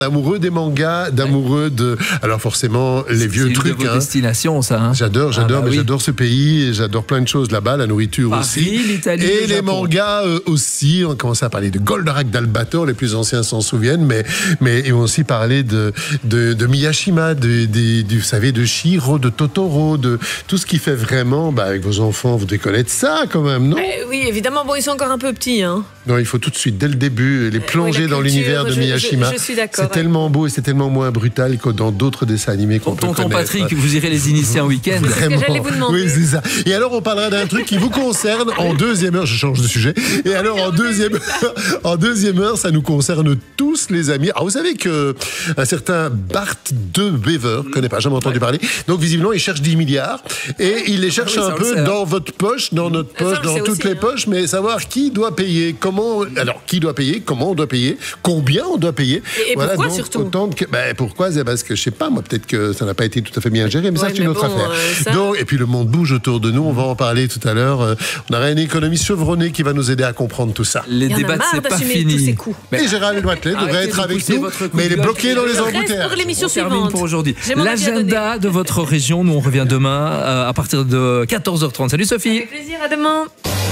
Amoureux des mangas, d'amoureux de... Alors forcément, les vieux trucs. C'est une de vos destinations, ça. Hein. J'adore, bah oui. J'adore ce pays et j'adore plein de choses là-bas, la nourriture Paris, aussi. l'Italie, et le les Japon. mangas aussi. On commence à parler de Goldorak, d'Albator, les plus anciens s'en souviennent, mais ils vont aussi parler de Miyashima, vous savez, de Shiro, de Totoro, de tout ce qui fait vraiment, avec vos enfants, vous devez connaître ça quand même, non? Oui, évidemment. Bon, ils sont encore un peu petits, hein. Non, il faut tout de suite, dès le début, les plonger dans l'univers de Miyashima. Je suis d'accord. C'est tellement beau et c'est tellement moins brutal que dans d'autres dessins animés qu'on peut connaître. Tonton Patrick, vous irez les initier en week-end. C'est ce que j'allais vous demander. Oui, c'est ça. Et alors, on parlera d'un truc qui vous concerne en deuxième heure. Je change de sujet. Et alors, en deuxième heure, ça nous concerne tous, les amis. Alors, vous savez que un certain Bart de Bever, je connais pas, jamais entendu parler. Donc, visiblement, il cherche 10 milliards. Et il les cherche un peu dans votre poche, dans notre poche, dans toutes les poches, mais savoir qui doit payer, qui doit payer, comment on doit payer, combien on doit payer. Et voilà, pourquoi donc, surtout pourquoi? C'est parce que, je sais pas, moi, peut-être que ça n'a pas été tout à fait bien géré, mais ça, c'est une autre affaire. Donc, et puis, le monde bouge autour de nous, on va en parler tout à l'heure. On aura une économie chevronnée qui va nous aider à comprendre tout ça. Les débats, c'est pas fini. Et Gérald Wattlet devrait être avec nous, mais il est bloqué dans les embouteillages. Pour l'émission suivante. Pour aujourd'hui. L'agenda de votre région, nous on revient demain à partir de 14h30. Salut Sophie. Avec plaisir, à demain.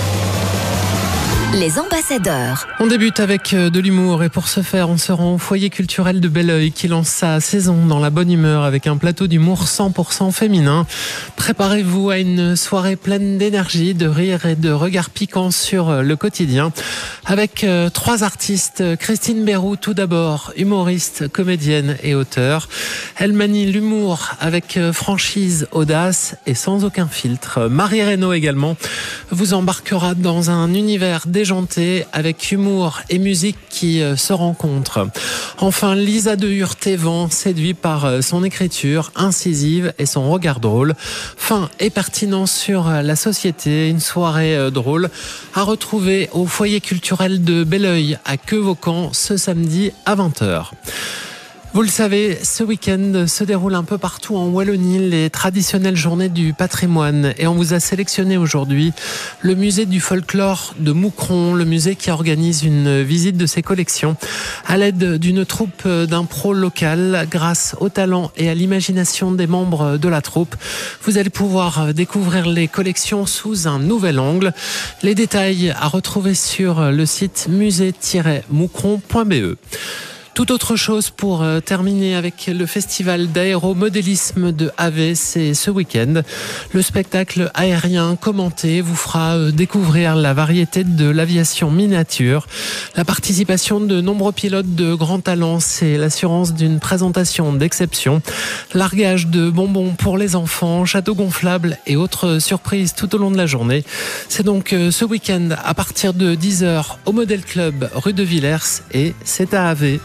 Les ambassadeurs. On débute avec de l'humour et pour ce faire, on se rend au foyer culturel de Belleuil qui lance sa saison dans la bonne humeur avec un plateau d'humour 100% féminin. Préparez-vous à une soirée pleine d'énergie, de rire et de regards piquants sur le quotidien. Avec 3 artistes, Christine Bérou tout d'abord, humoriste, comédienne et auteure. Elle manie l'humour avec franchise, audace et sans aucun filtre. Marie Reynaud également vous embarquera dans un univers déjanté avec humour et musique qui se rencontrent. Enfin, Lisa de Hurtévent, séduit par son écriture incisive et son regard drôle. Fin et pertinent sur la société, une soirée drôle à retrouver au foyer culturel de Belleuil à Quevaucamp ce samedi à 20h. Vous le savez, ce week-end se déroulent un peu partout en Wallonie les traditionnelles journées du patrimoine et on vous a sélectionné aujourd'hui le musée du folklore de Moucron, le musée qui organise une visite de ses collections à l'aide d'une troupe d'impro locale. Grâce au talent et à l'imagination des membres de la troupe, vous allez pouvoir découvrir les collections sous un nouvel angle. Les détails à retrouver sur le site musée-moucron.be. Tout autre chose pour terminer avec le festival d'aéromodélisme de Havey, c'est ce week-end. Le spectacle aérien commenté vous fera découvrir la variété de l'aviation miniature. La participation de nombreux pilotes de grand talent, c'est l'assurance d'une présentation d'exception. Largage de bonbons pour les enfants, châteaux gonflables et autres surprises tout au long de la journée. C'est donc ce week-end à partir de 10h au Model Club rue de Villers et c'est à Havey.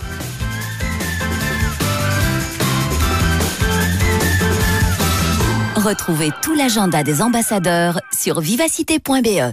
Retrouvez tout l'agenda des ambassadeurs sur vivacité.be.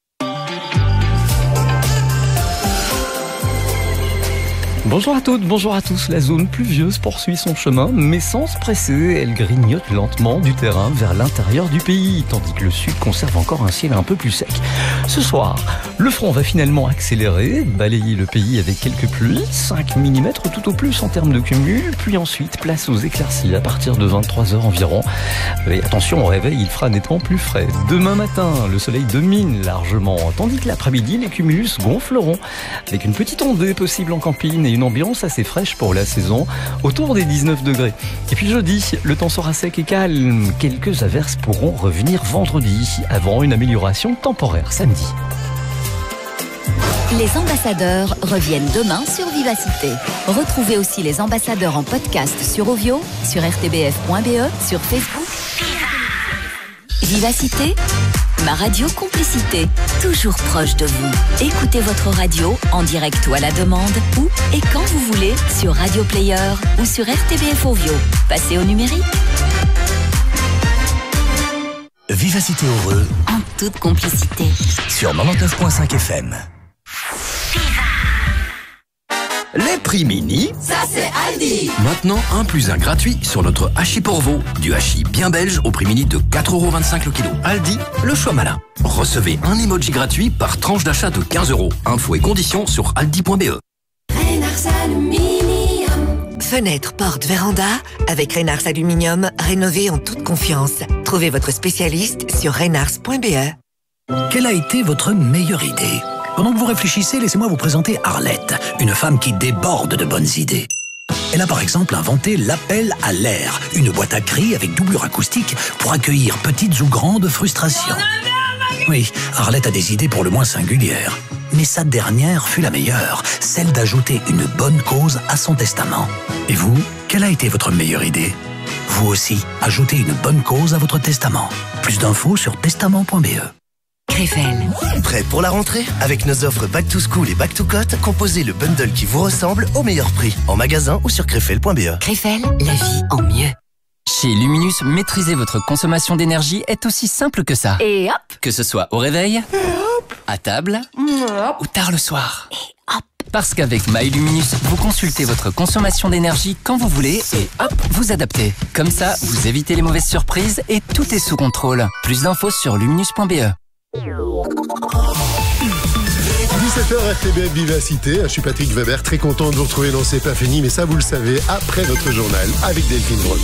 Bonjour à toutes, bonjour à tous. La zone pluvieuse poursuit son chemin, mais sans se presser. Elle grignote lentement du terrain vers l'intérieur du pays, tandis que le sud conserve encore un ciel un peu plus sec. Ce soir, le front va finalement accélérer, balayer le pays avec quelques pluies, 5 mm tout au plus en termes de cumul, puis ensuite place aux éclaircies à partir de 23h environ. Et attention, au réveil, il fera nettement plus frais. Demain matin, le soleil domine largement, tandis que l'après-midi, les cumulus gonfleront, avec une petite ondée possible en campine et une ambiance assez fraîche pour la saison, autour des 19 degrés. Et puis jeudi, le temps sera sec et calme. Quelques averses pourront revenir vendredi, avant une amélioration temporaire samedi. Les ambassadeurs reviennent demain sur Vivacité. Retrouvez aussi les ambassadeurs en podcast sur Ovio, sur rtbf.be, sur Facebook. Vivacité, ma radio complicité, toujours proche de vous. Écoutez votre radio en direct ou à la demande, où et quand vous voulez, sur Radio Player ou sur RTBF Ovio. Passez au numérique. Vivacité heureux, en toute complicité, sur 99.5 FM. Les prix mini, ça c'est Aldi. Maintenant, 1 + 1 gratuit sur notre hachis pour veau. Du hachis bien belge au prix mini de 4,25€ le kilo. Aldi, le choix malin. Recevez un emoji gratuit par tranche d'achat de 15€. Infos et conditions sur aldi.be. Fenêtres, portes, vérandas, avec Reynars Aluminium, rénovez en toute confiance. Trouvez votre spécialiste sur reynars.be. Quelle a été votre meilleure idée ? Pendant que vous réfléchissez, laissez-moi vous présenter Arlette, une femme qui déborde de bonnes idées. Elle a par exemple inventé l'appel à l'air, une boîte à cris avec doublure acoustique pour accueillir petites ou grandes frustrations. Oui, Arlette a des idées pour le moins singulières. Mais sa dernière fut la meilleure, celle d'ajouter une bonne cause à son testament. Et vous, quelle a été votre meilleure idée ? Vous aussi, ajoutez une bonne cause à votre testament. Plus d'infos sur testament.be. Krefel. Prêt pour la rentrée? Avec nos offres Back to School et Back to Cote, composez le bundle qui vous ressemble au meilleur prix. En magasin ou sur krefel.be. Krefel, la vie en mieux. Chez Luminus, maîtriser votre consommation d'énergie est aussi simple que ça. Et hop! Que ce soit au réveil, à table ou tard le soir. Et hop! Parce qu'avec MyLuminus, vous consultez votre consommation d'énergie quand vous voulez et hop, vous adaptez. Comme ça, vous évitez les mauvaises surprises et tout est sous contrôle. Plus d'infos sur luminus.be. 17h RTBF Vivacité, je suis Patrick Weber, très content de vous retrouver dans C'est pas fini, mais ça vous le savez, après votre journal avec Delphine Brault.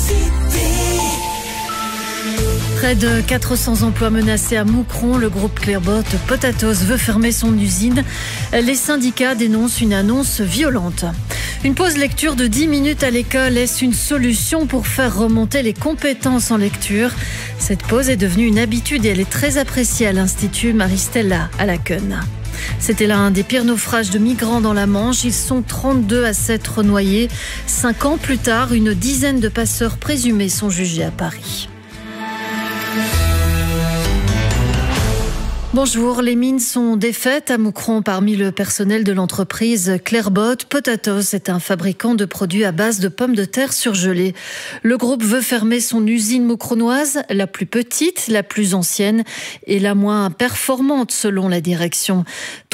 Près de 400 emplois menacés à Moucron, le groupe Clearbot Potatoes veut fermer son usine. Les syndicats dénoncent une annonce violente. Une pause lecture de 10 minutes à l'école, est-ce une solution pour faire remonter les compétences en lecture ? Cette pause est devenue une habitude et elle est très appréciée à l'Institut Maristella à Laken. C'était l'un des pires naufrages de migrants dans la Manche. Ils sont 32 à s'être noyés. 5 ans plus tard, une dizaine de passeurs présumés sont jugés à Paris. Bonjour, les mines sont défaites à Moucron parmi le personnel de l'entreprise Clearbot. Potatoes est un fabricant de produits à base de pommes de terre surgelées. Le groupe veut fermer son usine moucronoise, la plus petite, la plus ancienne et la moins performante selon la direction.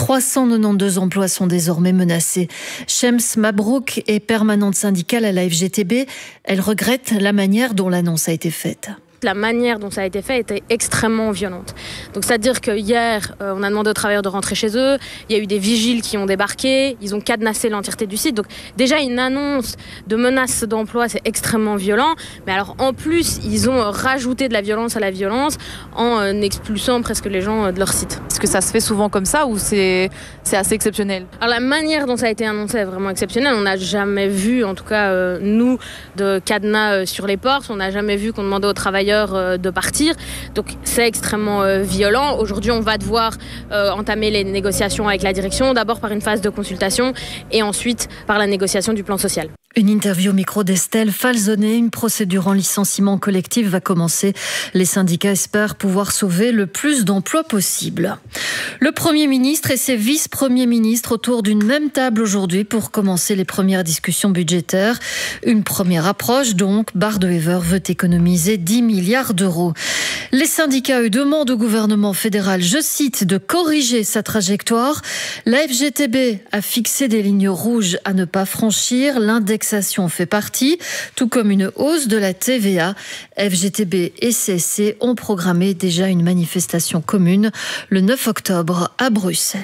392 emplois sont désormais menacés. Shems Mabrouk est permanente syndicale à la FGTB. Elle regrette la manière dont l'annonce a été faite. La manière dont ça a été fait était extrêmement violente. Donc c'est-à-dire que hier, on a demandé aux travailleurs de rentrer chez eux, il y a eu des vigiles qui ont débarqué, ils ont cadenassé l'entièreté du site. Donc déjà une annonce de menace d'emploi, c'est extrêmement violent. Mais alors en plus, ils ont rajouté de la violence à la violence en expulsant presque les gens de leur site. Est-ce que ça se fait souvent comme ça ou c'est assez exceptionnel? Alors la manière dont ça a été annoncé est vraiment exceptionnelle. On n'a jamais vu, en tout cas nous, de cadenas sur les portes. On n'a jamais vu qu'on demandait aux travailleurs de partir. Donc c'est extrêmement violent. Aujourd'hui, on va devoir entamer les négociations avec la direction, d'abord par une phase de consultation et ensuite par la négociation du plan social. Une interview au micro d'Estelle Falzonet. Une procédure en licenciement collectif va commencer. Les syndicats espèrent pouvoir sauver le plus d'emplois possible. Le Premier ministre et ses vice-premiers ministres autour d'une même table aujourd'hui pour commencer les premières discussions budgétaires. Une première approche donc. Bart de Wever veut économiser 10 milliards d'euros. Les syndicats, eux, demandent au gouvernement fédéral, je cite, de corriger sa trajectoire. La FGTB a fixé des lignes rouges à ne pas franchir. L'indexation fait partie, tout comme une hausse de la TVA. FGTB et CSC ont programmé déjà une manifestation commune le 9 octobre à Bruxelles.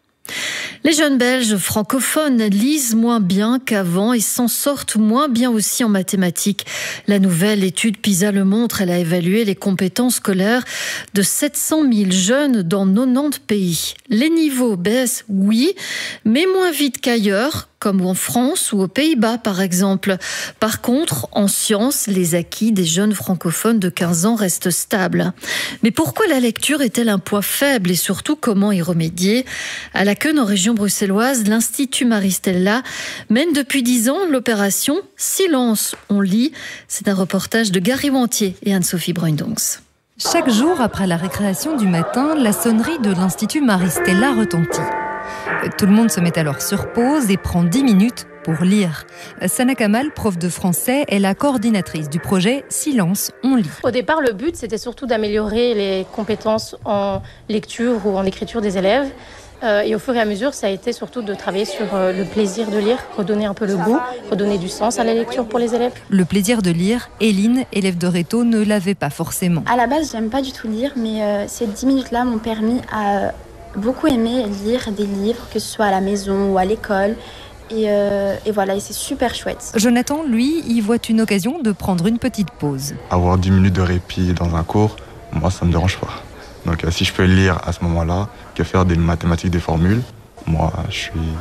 Les jeunes Belges francophones lisent moins bien qu'avant et s'en sortent moins bien aussi en mathématiques. La nouvelle étude PISA le montre, elle a évalué les compétences scolaires de 700 000 jeunes dans 90 pays. Les niveaux baissent, oui, mais moins vite qu'ailleurs, comme en France ou aux Pays-Bas par exemple. Par contre, en sciences, les acquis des jeunes francophones de 15 ans restent stables. Mais pourquoi la lecture est-elle un point faible et surtout comment y remédier ? À Laken, en région bruxelloise, l'Institut Maristella mène depuis 10 ans l'opération Silence, on lit. C'est un reportage de Gary Wantier et Anne-Sophie Bruindonx. Chaque jour, après la récréation du matin, la sonnerie de l'Institut Maristella retentit. Tout le monde se met alors sur pause et prend 10 minutes pour lire. Sana Kamal, prof de français, est la coordinatrice du projet Silence, on lit. Au départ, le but, c'était surtout d'améliorer les compétences en lecture ou en écriture des élèves. Et au fur et à mesure, ça a été surtout de travailler sur le plaisir de lire, redonner un peu le goût, redonner du sens à la lecture pour les élèves. Le plaisir de lire, Eline, élève de Réto, ne l'avait pas forcément. À la base, j'aime pas du tout lire, mais ces 10 minutes-là m'ont permis à beaucoup aimer lire des livres, que ce soit à la maison ou à l'école. et voilà, et c'est super chouette. Jonathan, lui, y voit une occasion de prendre une petite pause. Avoir 10 minutes de répit dans un cours, moi ça me dérange pas. Donc si je peux lire à ce moment-là, que faire des mathématiques, des formules, moi je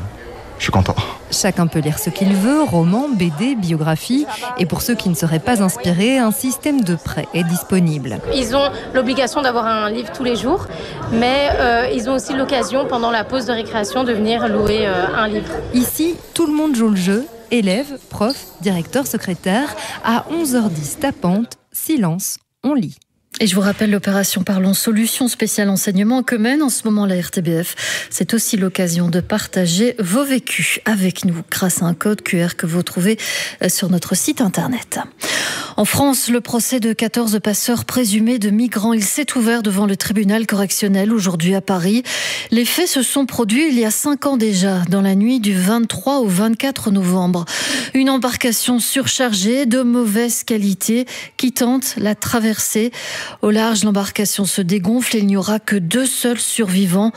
suis content. Chacun peut lire ce qu'il veut, romans, BD, biographie. Et pour ceux qui ne seraient pas inspirés, un système de prêt est disponible. Ils ont l'obligation d'avoir un livre tous les jours, mais ils ont aussi l'occasion, pendant la pause de récréation, de venir louer un livre. Ici, tout le monde joue le jeu. Élèves, profs, directeurs, secrétaires. À 11h10 tapante, silence, on lit. Et je vous rappelle l'opération Parlons Solutions spéciale enseignement que mène en ce moment la RTBF. C'est aussi l'occasion de partager vos vécus avec nous grâce à un code QR que vous trouvez sur notre site internet. En France, le procès de 14 passeurs présumés de migrants, il s'est ouvert devant le tribunal correctionnel aujourd'hui à Paris. Les faits se sont produits il y a 5 ans déjà, dans la nuit du 23 au 24 novembre. Une embarcation surchargée de mauvaise qualité qui tente la traversée. Au large, l'embarcation se dégonfle et il n'y aura que 2 seuls survivants.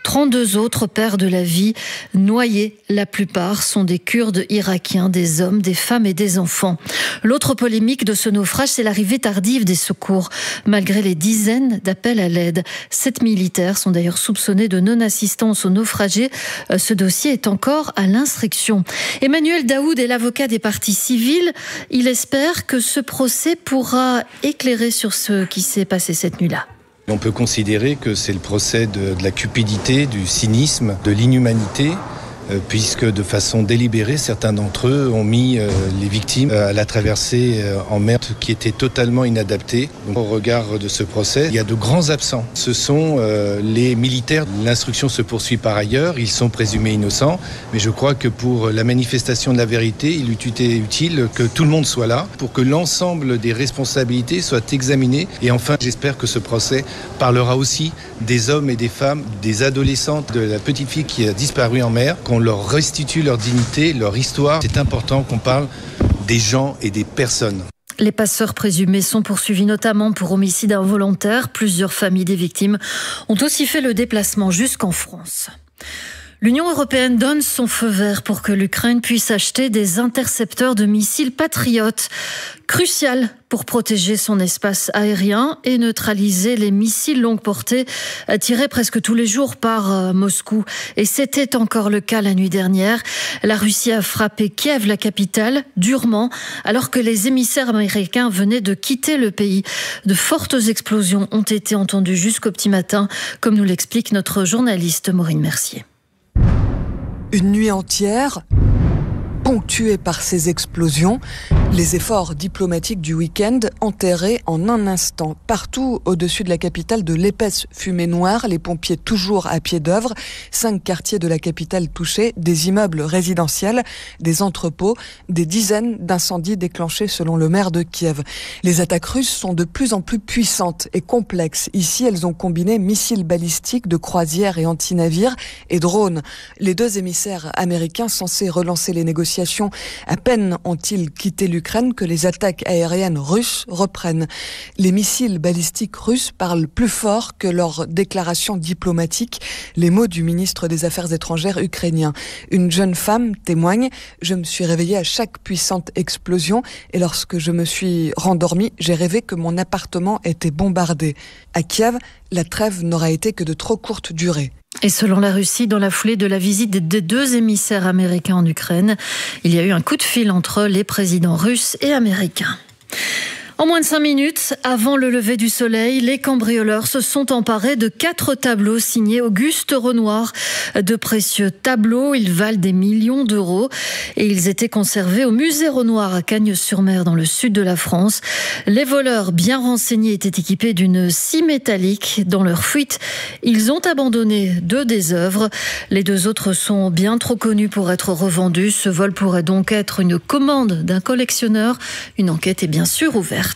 32 autres perdent la vie. Noyés, la plupart sont des Kurdes irakiens, des hommes, des femmes et des enfants. L'autre polémique de ce naufrage, c'est l'arrivée tardive des secours. Malgré les dizaines d'appels à l'aide, 7 militaires sont d'ailleurs soupçonnés de non-assistance aux naufragés. Ce dossier est encore à l'instruction. Emmanuel Daoud est l'avocat des parties civiles. Il espère que ce procès pourra éclairer sur ce qui s'est passé cette nuit-là. On peut considérer que c'est le procès de la cupidité, du cynisme, de l'inhumanité, puisque de façon délibérée, certains d'entre eux ont mis les victimes à la traversée en mer qui était totalement inadaptée. Donc, au regard de ce procès, il y a de grands absents. Ce sont les militaires. L'instruction se poursuit par ailleurs, ils sont présumés innocents, mais je crois que pour la manifestation de la vérité, il eût été utile que tout le monde soit là, pour que l'ensemble des responsabilités soient examinées. Et enfin, j'espère que ce procès parlera aussi des hommes et des femmes, des adolescentes, de la petite fille qui a disparu en mer, qu'on leur restitue leur dignité, leur histoire. C'est important qu'on parle des gens et des personnes. Les passeurs présumés sont poursuivis notamment pour homicide involontaire. Plusieurs familles des victimes ont aussi fait le déplacement jusqu'en France. L'Union européenne donne son feu vert pour que l'Ukraine puisse acheter des intercepteurs de missiles patriotes. Crucial pour protéger son espace aérien et neutraliser les missiles longue portée tirés presque tous les jours par Moscou. Et c'était encore le cas la nuit dernière. La Russie a frappé Kiev, la capitale, durement, alors que les émissaires américains venaient de quitter le pays. De fortes explosions ont été entendues jusqu'au petit matin, comme nous l'explique notre journaliste Maureen Mercier. Une nuit entière, ponctuée par ces explosions, les efforts diplomatiques du week-end enterrés en un instant. Partout au-dessus de la capitale, de l'épaisse fumée noire, les pompiers toujours à pied d'œuvre, 5 quartiers de la capitale touchés, des immeubles résidentiels, des entrepôts, des dizaines d'incendies déclenchés selon le maire de Kiev. Les attaques russes sont de plus en plus puissantes et complexes. Ici, elles ont combiné missiles balistiques de croisière et anti-navires et drones. Les 2 émissaires américains censés relancer les négociations à peine ont-ils quitté l'Ukraine que les attaques aériennes russes reprennent. Les missiles balistiques russes parlent plus fort que leurs déclarations diplomatiques, les mots du ministre des Affaires étrangères ukrainien. Une jeune femme témoigne « Je me suis réveillée à chaque puissante explosion et lorsque je me suis rendormie, j'ai rêvé que mon appartement était bombardé. » À Kiev, la trêve n'aura été que de trop courte durée. Et selon la Russie, dans la foulée de la visite des 2 émissaires américains en Ukraine, il y a eu un coup de fil entre les présidents russes et américains. En moins de 5 minutes, avant le lever du soleil, les cambrioleurs se sont emparés de 4 tableaux signés Auguste Renoir. De précieux tableaux, ils valent des millions d'euros et ils étaient conservés au musée Renoir à Cagnes-sur-Mer dans le sud de la France. Les voleurs bien renseignés étaient équipés d'une scie métallique. Dans leur fuite, ils ont abandonné 2 des œuvres. Les 2 autres sont bien trop connus pour être revendus. Ce vol pourrait donc être une commande d'un collectionneur. Une enquête est bien sûr ouverte.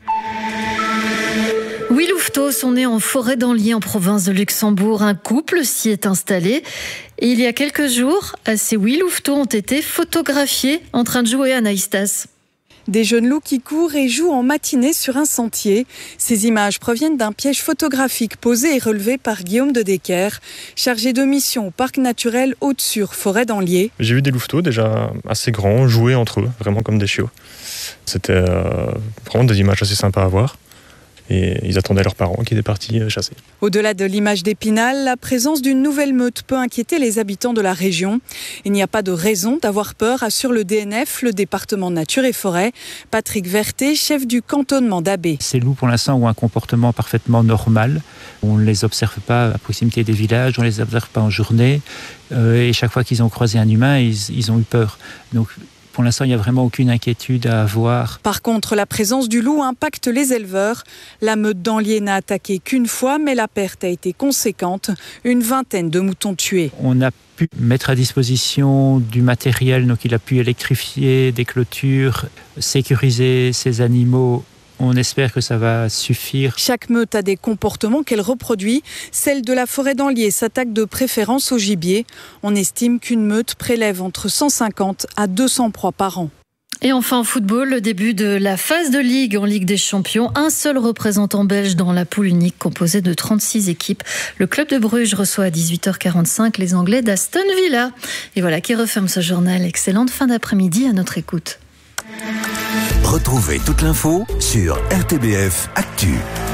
Huit louveteaux sont nés en forêt d'Anlier en province de Luxembourg. Un couple s'y est installé. Et il y a quelques jours, ces 8 louveteaux ont été photographiés en train de jouer à Naïstas. Des jeunes loups qui courent et jouent en matinée sur un sentier. Ces images proviennent d'un piège photographique posé et relevé par Guillaume de Decker, chargé de mission au parc naturel Haute-Sur, forêt d'Anlier. J'ai vu des louveteaux déjà assez grands jouer entre eux, vraiment comme des chiots. C'était vraiment des images assez sympas à voir. Et ils attendaient leurs parents qui étaient partis chasser. Au-delà de l'image d'Épinal, la présence d'une nouvelle meute peut inquiéter les habitants de la région. Il n'y a pas de raison d'avoir peur, assure le DNF, le département Nature et Forêt. Patrick Vertet, chef du cantonnement d'Abbé. Ces loups, pour l'instant, ont un comportement parfaitement normal. On ne les observe pas à proximité des villages, on ne les observe pas en journée. Et chaque fois qu'ils ont croisé un humain, ils ont eu peur. Donc, pour l'instant, il n'y a vraiment aucune inquiétude à avoir. Par contre, la présence du loup impacte les éleveurs. La meute d'Anlier n'a attaqué qu'une fois, mais la perte a été conséquente. Une vingtaine de moutons tués. On a pu mettre à disposition du matériel, donc il a pu électrifier des clôtures, sécuriser ces animaux. On espère que ça va suffire. Chaque meute a des comportements qu'elle reproduit. Celle de la forêt d'Anlier s'attaque de préférence au gibier. On estime qu'une meute prélève entre 150 à 200 proies par an. Et enfin en football, le début de la phase de Ligue en Ligue des Champions. Un seul représentant belge dans la poule unique composée de 36 équipes. Le club de Bruges reçoit à 18h45 les Anglais d'Aston Villa. Et voilà qui referme ce journal. Excellente fin d'après-midi à notre écoute. Retrouvez toute l'info sur RTBF Actu.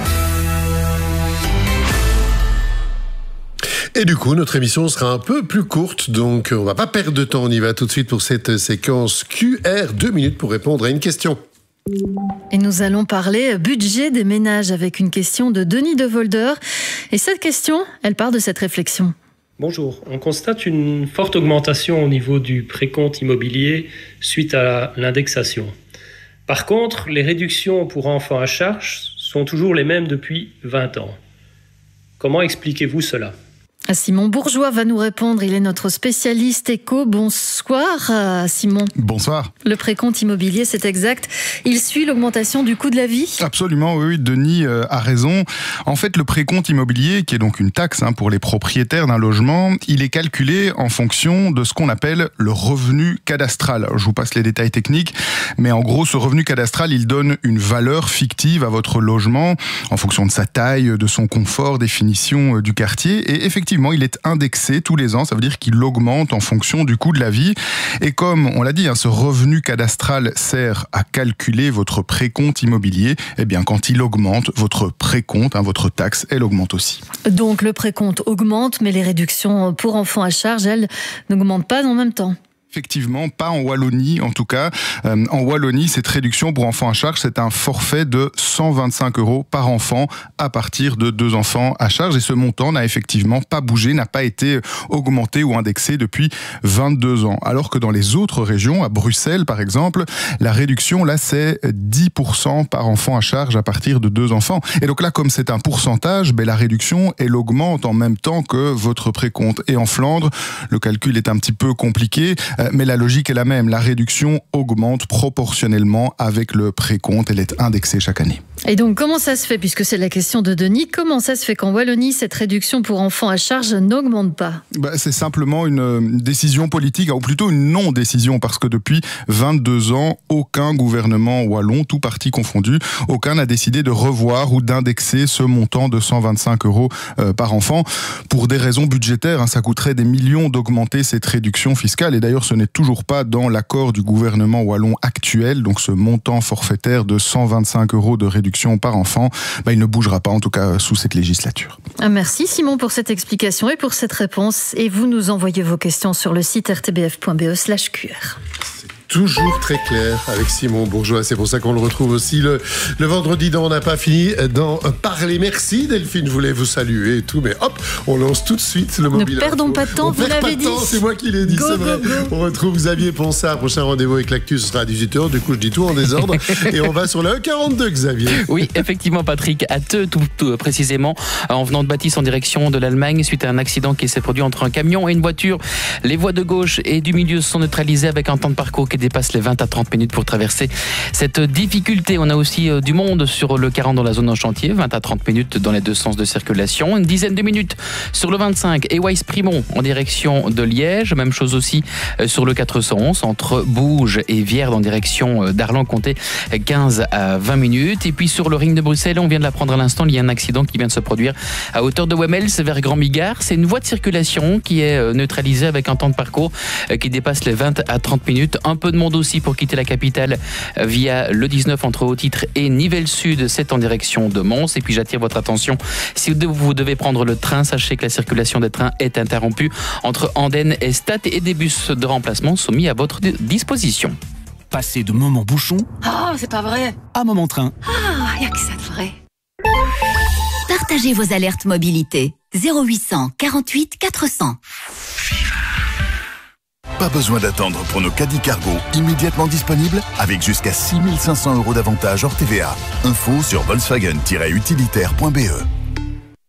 Et du coup, notre émission sera un peu plus courte, donc on va pas perdre de temps. On y va tout de suite pour cette séquence QR. 2 minutes pour répondre à une question. Et nous allons parler budget des ménages avec une question de Denis de Volder. Et cette question, elle part de cette réflexion. Bonjour, on constate une forte augmentation au niveau du précompte immobilier suite à l'indexation. Par contre, les réductions pour enfants à charge sont toujours les mêmes depuis 20 ans. Comment expliquez-vous cela ? Simon Bourgeois va nous répondre. Il est notre spécialiste éco. Bonsoir Simon. Bonsoir. Le précompte immobilier, c'est exact. Il suit l'augmentation du coût de la vie ? Absolument, oui. Denis a raison. En fait, le précompte immobilier, qui est donc une taxe pour les propriétaires d'un logement, il est calculé en fonction de ce qu'on appelle le revenu cadastral. Alors, je vous passe les détails techniques, mais en gros, ce revenu cadastral, il donne une valeur fictive à votre logement en fonction de sa taille, de son confort, des finitions du quartier. Et effectivement, il est indexé tous les ans, ça veut dire qu'il augmente en fonction du coût de la vie. Et comme on l'a dit, ce revenu cadastral sert à calculer votre précompte immobilier. Eh bien, quand il augmente, votre précompte, votre taxe, elle augmente aussi. Donc le précompte augmente, mais les réductions pour enfants à charge, elles n'augmentent pas en même temps. Effectivement, pas en Wallonie en tout cas. En Wallonie, cette réduction pour enfants à charge, c'est un forfait de 125 € par enfant à partir de 2 enfants à charge. Et ce montant n'a effectivement pas bougé, n'a pas été augmenté ou indexé depuis 22 ans. Alors que dans les autres régions, à Bruxelles par exemple, la réduction là c'est 10% par enfant à charge à partir de 2 enfants. Et donc là, comme c'est un pourcentage, la réduction elle augmente en même temps que votre précompte. Et en Flandre, le calcul est un petit peu compliqué. Mais la logique est la même. La réduction augmente proportionnellement avec le précompte. Elle est indexée chaque année. Et donc, comment ça se fait, puisque c'est la question de Denis, comment ça se fait qu'en Wallonie, cette réduction pour enfants à charge n'augmente pas ? C'est simplement une décision politique, ou plutôt une non-décision, parce que depuis 22 ans, aucun gouvernement wallon, tout parti confondu, aucun n'a décidé de revoir ou d'indexer ce montant de 125 € par enfant. Pour des raisons budgétaires, ça coûterait des millions d'augmenter cette réduction fiscale. Et d'ailleurs, ce n'est toujours pas dans l'accord du gouvernement wallon actuel, donc ce montant forfaitaire de 125 € de réduction par enfant, il ne bougera pas, en tout cas sous cette législature. Merci Simon pour cette explication et pour cette réponse. Et vous nous envoyez vos questions sur le site rtbf.be/QR. Toujours très clair avec Simon Bourgeois. C'est pour ça qu'on le retrouve aussi le vendredi dans On n'a pas fini d'en parler. Merci Delphine, je voulais vous saluer et tout, mais hop, on lance tout de suite le mobile. Ne perdons pas de temps, vous l'avez dit. C'est moi qui l'ai dit, c'est vrai. On retrouve Xavier Ponsard. Prochain rendez-vous avec l'actu, ce sera à 18h. Du coup, je dis tout en désordre. Et on va sur le E42, Xavier. Oui, effectivement, Patrick, à Theux, tout précisément, en venant de Bâtisse en direction de l'Allemagne, suite à un accident qui s'est produit entre un camion et une voiture. Les voies de gauche et du milieu sont neutralisées avec un temps de parcours qui dépasse les 20 à 30 minutes pour traverser cette difficulté. On a aussi du monde sur le 40 dans la zone en chantier, 20 à 30 minutes dans les deux sens de circulation. Une dizaine de minutes sur le 25 et Weiss-Primont en direction de Liège. Même chose aussi sur le 411 entre Bouges et Vierdes en direction d'Arlan, comptez 15 à 20 minutes. Et puis sur le ring de Bruxelles, on vient de l'apprendre à l'instant, il y a un accident qui vient de se produire à hauteur de Wemmels vers Grand-Bigard. C'est une voie de circulation qui est neutralisée avec un temps de parcours qui dépasse les 20 à 30 minutes. Un peu de monde aussi pour quitter la capitale via le 19 entre Haut-Titre et Nivelles Sud, c'est en direction de Mons. Et puis j'attire votre attention, si vous devez prendre le train, sachez que la circulation des trains est interrompue entre Andenne et Stade et des bus de remplacement sont mis à votre disposition. Passez de moment bouchon Oh, c'est pas vrai. à moment train. Ah, y a que ça de vrai. Partagez vos alertes mobilité. 0800 48 400. Pas besoin d'attendre pour nos caddies cargo immédiatement disponibles avec jusqu'à 6 500 € d'avantage hors TVA. Info sur Volkswagen-utilitaire.be.